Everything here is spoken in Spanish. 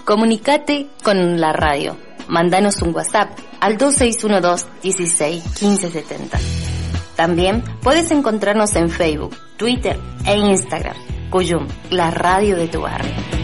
Comunicate con la radio. Mándanos un WhatsApp al 2612-161570. También puedes encontrarnos en Facebook, Twitter e Instagram. Cuyum, la radio de tu barrio.